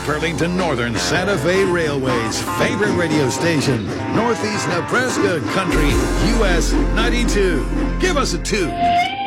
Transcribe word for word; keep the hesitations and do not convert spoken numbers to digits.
Burlington Northern Santa Fe Railway's favorite radio station, Northeast Nebraska Country, U S ninety-two. Give us a two.